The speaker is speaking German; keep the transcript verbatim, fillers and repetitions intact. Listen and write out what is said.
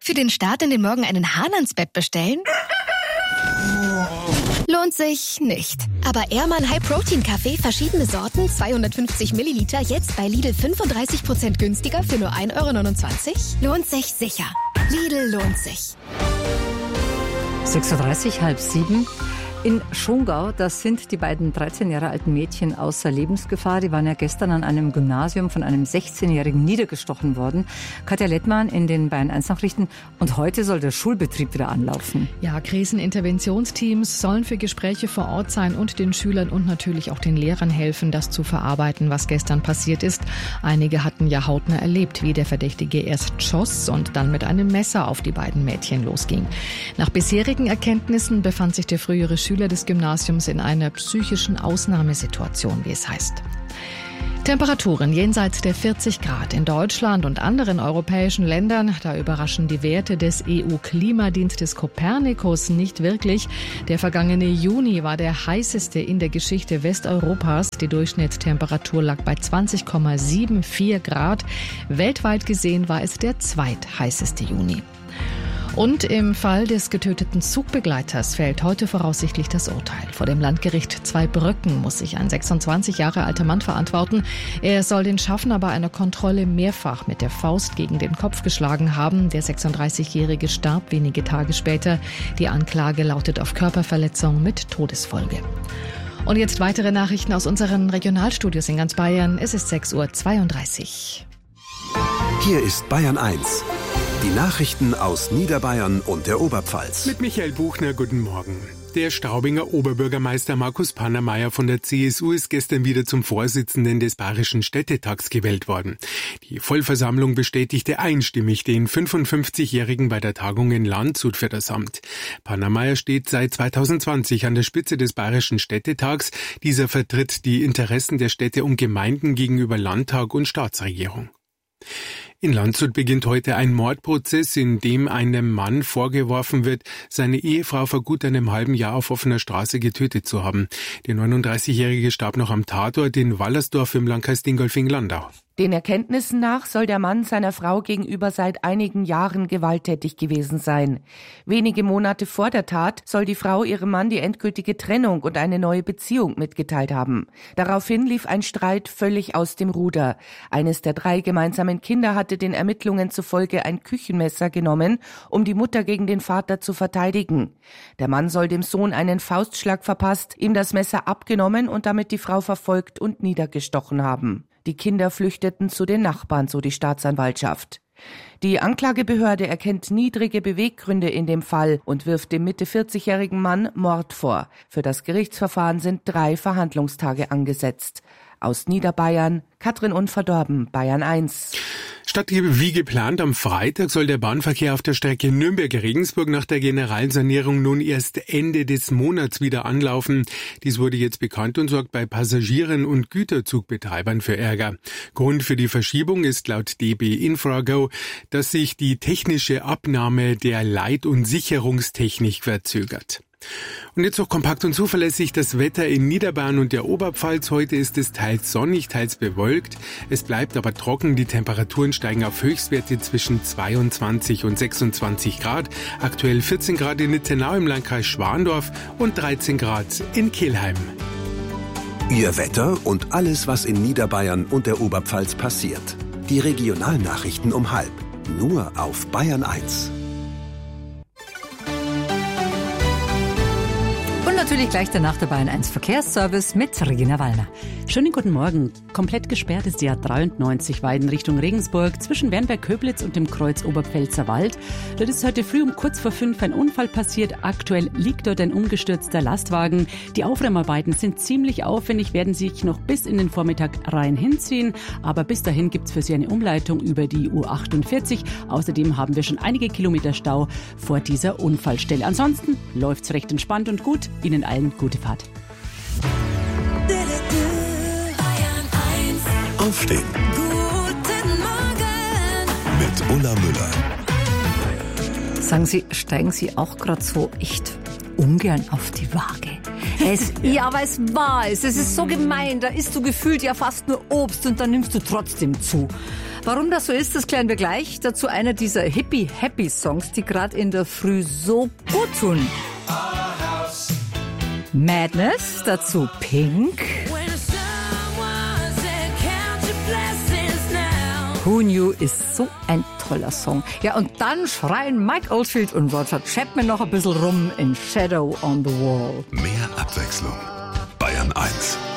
Für den Start in den Morgen einen Hahn ans Bett bestellen? Lohnt sich nicht. Aber Ehrmann High Protein Kaffee, verschiedene Sorten, zweihundertfünfzig Milliliter, jetzt bei Lidl fünfunddreißig Prozent günstiger für nur ein Euro neunundzwanzig? Lohnt sich sicher. Lidl lohnt sich. sechs Uhr dreißig, halb sieben. In Schongau, das sind die beiden dreizehn Jahre alten Mädchen außer Lebensgefahr. Die waren ja gestern an einem Gymnasium von einem sechzehnjährigen niedergestochen worden. Katja Lettmann in den Bayern eins Nachrichten. Und heute soll der Schulbetrieb wieder anlaufen. Ja, Kriseninterventionsteams sollen für Gespräche vor Ort sein und den Schülern und natürlich auch den Lehrern helfen, das zu verarbeiten, was gestern passiert ist. Einige hatten ja hautnah erlebt, wie der Verdächtige erst schoss und dann mit einem Messer auf die beiden Mädchen losging. Nach bisherigen Erkenntnissen befand sich der frühere Schüler des Gymnasiums in einer psychischen Ausnahmesituation, wie es heißt. Temperaturen jenseits der vierzig Grad in Deutschland und anderen europäischen Ländern. Da überraschen die Werte des E U-Klimadienstes Copernicus nicht wirklich. Der vergangene Juni war der heißeste in der Geschichte Westeuropas. Die Durchschnittstemperatur lag bei zwanzig Komma vierundsiebzig Grad. Weltweit gesehen war es der zweitheißeste Juni. Und im Fall des getöteten Zugbegleiters fällt heute voraussichtlich das Urteil. Vor dem Landgericht Zweibrücken muss sich ein sechsundzwanzig Jahre alter Mann verantworten. Er soll den Schaffner bei einer Kontrolle mehrfach mit der Faust gegen den Kopf geschlagen haben. Der sechsunddreißigjährige starb wenige Tage später. Die Anklage lautet auf Körperverletzung mit Todesfolge. Und jetzt weitere Nachrichten aus unseren Regionalstudios in ganz Bayern. Es ist sechs Uhr zweiunddreißig. Hier ist Bayern eins. Die Nachrichten aus Niederbayern und der Oberpfalz. Mit Michael Buchner, guten Morgen. Der Straubinger Oberbürgermeister Markus Pannermeier von der C S U ist gestern wieder zum Vorsitzenden des Bayerischen Städtetags gewählt worden. Die Vollversammlung bestätigte einstimmig den fünfundfünfzigjährigen bei der Tagung in Landshut für das Amt. Pannermeier steht seit zweitausendzwanzig an der Spitze des Bayerischen Städtetags. Dieser vertritt die Interessen der Städte und Gemeinden gegenüber Landtag und Staatsregierung. In Landshut beginnt heute ein Mordprozess, in dem einem Mann vorgeworfen wird, seine Ehefrau vor gut einem halben Jahr auf offener Straße getötet zu haben. Der neununddreißigjährige starb noch am Tatort in Wallersdorf im Landkreis Dingolfing-Landau. Den Erkenntnissen nach soll der Mann seiner Frau gegenüber seit einigen Jahren gewalttätig gewesen sein. Wenige Monate vor der Tat soll die Frau ihrem Mann die endgültige Trennung und eine neue Beziehung mitgeteilt haben. Daraufhin lief ein Streit völlig aus dem Ruder. Eines der drei gemeinsamen Kinder hatte den Ermittlungen zufolge ein Küchenmesser genommen, um die Mutter gegen den Vater zu verteidigen. Der Mann soll dem Sohn einen Faustschlag verpasst, ihm das Messer abgenommen und damit die Frau verfolgt und niedergestochen haben. Die Kinder flüchteten zu den Nachbarn, so die Staatsanwaltschaft. Die Anklagebehörde erkennt niedrige Beweggründe in dem Fall und wirft dem Mitte vierzigjährigen Mann Mord vor. Für das Gerichtsverfahren sind drei Verhandlungstage angesetzt. Aus Niederbayern, Katrin Unverdorben, Bayern eins. Statt wie geplant am Freitag soll der Bahnverkehr auf der Strecke Nürnberg-Regensburg nach der Generalsanierung nun erst Ende des Monats wieder anlaufen. Dies wurde jetzt bekannt und sorgt bei Passagieren und Güterzugbetreibern für Ärger. Grund für die Verschiebung ist laut D B Infrago, dass sich die technische Abnahme der Leit- und Sicherungstechnik verzögert. Und jetzt noch kompakt und zuverlässig das Wetter in Niederbayern und der Oberpfalz. Heute ist es teils sonnig, teils bewölkt. Es bleibt aber trocken. Die Temperaturen steigen auf Höchstwerte zwischen zweiundzwanzig und sechsundzwanzig Grad. Aktuell vierzehn Grad in Nittenau im Landkreis Schwandorf und dreizehn Grad in Kelheim. Ihr Wetter und alles, was in Niederbayern und der Oberpfalz passiert. Die Regionalnachrichten um halb. Nur auf Bayern eins. Natürlich gleich danach der Bayern eins Verkehrsservice mit Regina Wallner. Schönen guten Morgen. Komplett gesperrt ist die A dreiundneunzig Weiden Richtung Regensburg zwischen Wernberg-Köblitz und dem Kreuz Oberpfälzer Wald. Dort ist heute früh um kurz vor fünf ein Unfall passiert. Aktuell liegt dort ein umgestürzter Lastwagen. Die Aufräumarbeiten sind ziemlich aufwendig, werden sich noch bis in den Vormittag rein hinziehen. Aber bis dahin gibt es für Sie eine Umleitung über die U achtundvierzig. Außerdem haben wir schon einige Kilometer Stau vor dieser Unfallstelle. Ansonsten läuft's recht entspannt und gut. Ihnen allen gute Fahrt. Aufstehen. Guten Morgen. Mit Ulla Müller. Sagen Sie, steigen Sie auch gerade so echt ungern auf die Waage? Es, ja, aber es war es. Es ist so gemein. Da isst du gefühlt ja fast nur Obst und dann nimmst du trotzdem zu. Warum das so ist, das klären wir gleich. Dazu einer dieser Hippie-Happy-Songs, die gerade in der Früh so gut tun. Madness, dazu Pink. Who Knew ist so ein toller Song. Ja, und dann schreien Mike Oldfield und Roger Chapman noch ein bisschen rum in Shadow on the Wall. Mehr Abwechslung. Bayern eins.